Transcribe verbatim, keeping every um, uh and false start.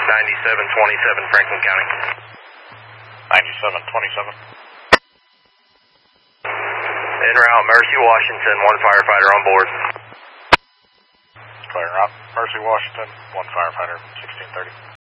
ninety-seven twenty-seven, Franklin County. ninety-seven twenty-seven. En route, Mercy, Washington, one firefighter on board. Clear out. Mercy, Washington, one firefighter, sixteen thirty.